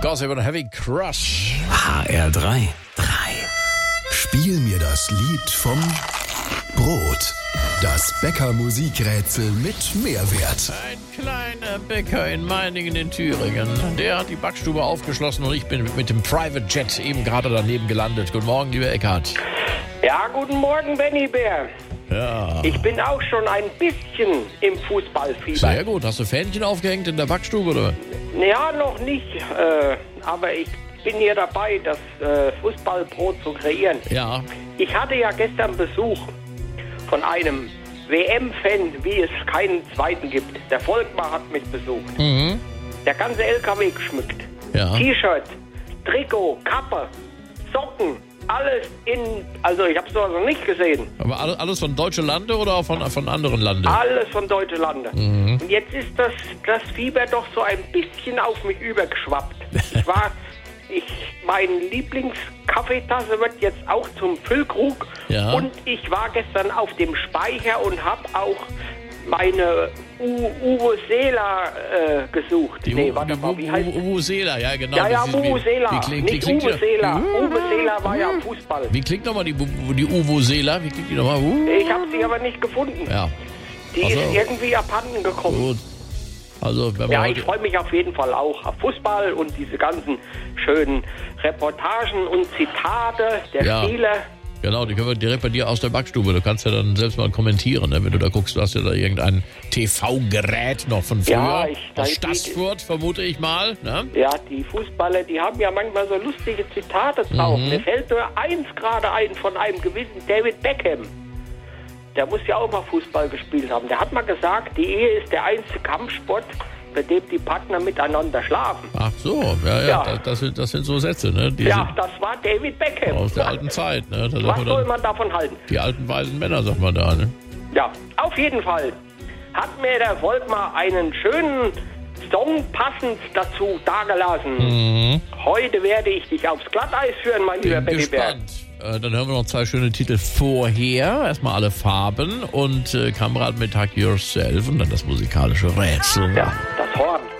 Gossip und Heavy Crush. HR3. Spiel mir das Lied vom Brot. Das Bäcker-Musikrätsel mit Mehrwert. Ein kleiner Bäcker in Meiningen in Thüringen. Der hat die Backstube aufgeschlossen und ich bin mit dem Private Jet eben gerade daneben gelandet. Guten Morgen, lieber Eckhard. Ja, guten Morgen, Benny Bär. Ja. Ich bin auch schon ein bisschen im Fußballfieber. Sehr gut. Hast du Fähnchen aufgehängt in der Backstube, oder? Ja, noch nicht. Aber ich bin hier dabei, das Fußballbrot zu kreieren. Ja. Ich hatte ja gestern Besuch von einem WM-Fan, wie es keinen zweiten gibt. Der Volkmar hat mich besucht. Mhm. Der ganze LKW geschmückt. Ja. T-Shirt, Trikot, Kappe, Socken, alles also ich habe sowas noch nicht gesehen. Aber alles von Deutsche Lande oder auch von anderen Landen? Alles von Deutsche Lande. Mhm. Und jetzt ist das Fieber doch so ein bisschen auf mich übergeschwappt. Meine Lieblingskaffeetasse wird jetzt auch zum Füllkrug. Ja. Und ich war gestern auf dem Speicher und habe auch meine Uwe Seeler gesucht. Wie heißt Uwe Seeler, ja genau. Ja, Uwe Seeler, nicht Uwe Seeler. Ja. Uwe Seeler war ja Fußball. Wie klingt nochmal die Uwe Seeler? Wie klingt die nochmal? Ich habe sie aber nicht gefunden. Ja. Die ist irgendwie abhanden gekommen. Gut. Also, wenn Ja, ich freue mich auf jeden Fall auch auf Fußball und diese ganzen schönen Reportagen und Zitate der Spieler. Genau, die können wir direkt bei dir aus der Backstube. Du kannst ja dann selbst mal kommentieren, ne? Wenn du da guckst, du hast ja da irgendein TV-Gerät noch von früher. Ja, aus Stassfurt, vermute ich mal. Ne? Ja, die Fußballer, die haben ja manchmal so lustige Zitate drauf. Mir fällt nur eins gerade ein von einem gewissen David Beckham. Der muss ja auch mal Fußball gespielt haben. Der hat mal gesagt, die Ehe ist der einzige Kampfsport, bei dem die Partner miteinander schlafen. Ach so, ja. Das sind so Sätze, ne? Das war David Beckham. Aus der alten Zeit, ne? Was soll man davon halten? Die alten weisen Männer, sagt man da, ne? Ja, auf jeden Fall hat mir der Volkmar einen schönen Song passend dazu dagelassen. Mhm. Heute werde ich dich aufs Glatteis führen, mein lieber Benny Bär. Dann hören wir noch zwei schöne Titel vorher. Erstmal alle Farben und Kamerad mit Hug Yourself und dann das musikalische Rätsel. Ja, das Horn.